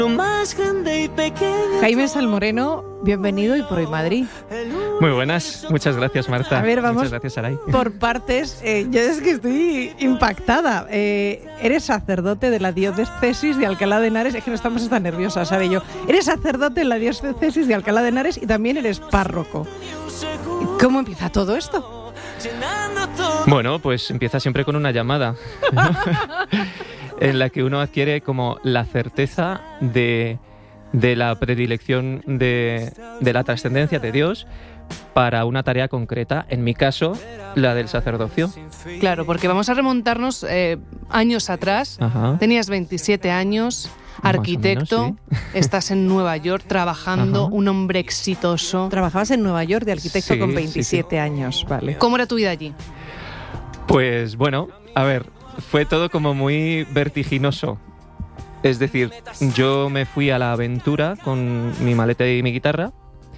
Jaime Salmoreno, bienvenido y por hoy Madrid. Muy buenas, muchas gracias Marta. A ver, vamos muchas gracias, Saray. Por partes. Yo es que estoy impactada. Eres sacerdote de la diócesis de Alcalá de Henares. Es que no estamos tan nerviosas, ¿sabe yo? Eres sacerdote en la diócesis de Alcalá de Henares y también eres párroco. ¿Cómo empieza todo esto? Bueno, pues empieza siempre con una llamada, ¿no? En la que uno adquiere como la certeza de la predilección de la trascendencia de Dios para una tarea concreta, en mi caso, la del sacerdocio. Claro, porque vamos a remontarnos años atrás. Ajá. Tenías 27 años, arquitecto, menos, sí. Estás en Nueva York trabajando, Ajá. un hombre exitoso. Trabajabas en Nueva York de arquitecto, Sí, con 27 sí. años, vale. ¿Cómo era tu vida allí? Pues bueno, a ver, fue todo como muy vertiginoso. Es decir, yo me fui a la aventura con mi maleta y mi guitarra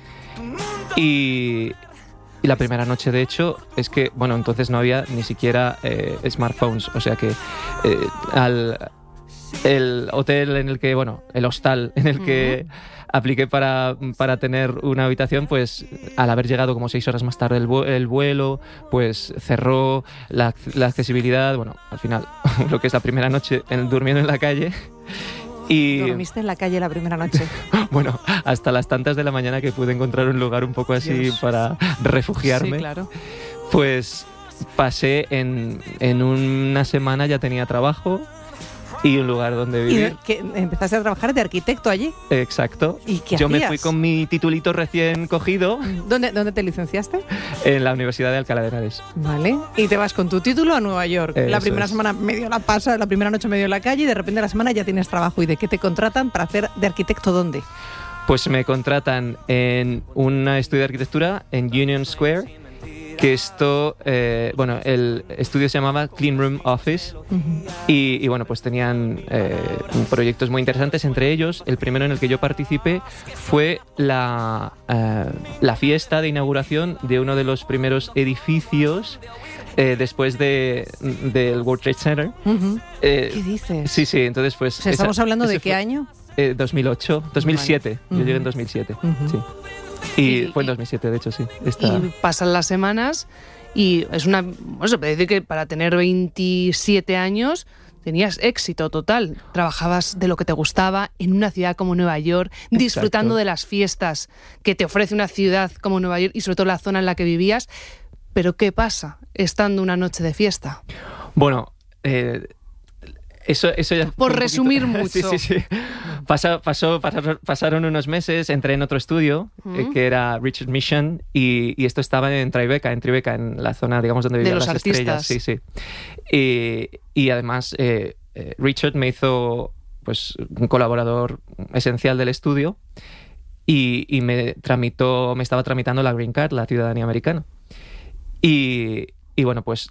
y la primera noche, de hecho, es que, bueno, entonces no había ni siquiera smartphones, o sea que el hotel en el que, bueno, el hostal en el que apliqué para tener una habitación, pues al haber llegado como 6 horas más tarde el vuelo, pues cerró la accesibilidad, bueno, al final, lo que es la primera noche durmiendo en la calle. Y ¿Dormiste en la calle la primera noche? bueno, hasta las tantas de la mañana que pude encontrar un lugar un poco así Dios. para refugiarme. Sí, claro. Pues pasé en una semana, ya tenía trabajo y un lugar donde vivir. ¿Y empezaste a trabajar de arquitecto allí? Exacto. ¿Y qué Yo me hacías? fui con mi titulito recién cogido ¿Dónde te licenciaste? en la Universidad de Alcalá de Henares. Vale. Y te vas con tu título a Nueva York. La Eso primera es. semana medio la pasas, la primera noche medio en la calle y de repente la semana ya tienes trabajo. ¿Y de qué te contratan para hacer de arquitecto dónde? Pues me contratan en un estudio de arquitectura en Union Square, que esto, bueno, el estudio se llamaba Clean Room Office. Y bueno, pues tenían proyectos muy interesantes. Entre ellos, el primero en el que yo participé fue la fiesta de inauguración de uno de los primeros edificios después del World Trade Center. ¿Qué dices? Sí, entonces pues... O sea, ¿estamos hablando de qué fue, año? 2007. Vale. Yo llegué en 2007, sí. Y fue en 2007, de hecho, sí. Y pasan las semanas y es una... Bueno, se puede decir que para tener 27 años tenías éxito total. Trabajabas de lo que te gustaba en una ciudad como Nueva York, disfrutando de las fiestas que te ofrece una ciudad como Nueva York y sobre todo la zona en la que vivías. Pero ¿qué pasa estando una noche de fiesta? Bueno, eso ya... Por resumir mucho. Sí. Pasaron unos meses, entré en otro estudio que era Richard Mission y esto estaba en Tribeca, en la zona, digamos, donde vivían los las artistas. estrellas. Sí. Y además Richard me hizo pues un colaborador esencial del estudio y me estaba tramitando la Green Card, la ciudadanía americana. Y bueno, pues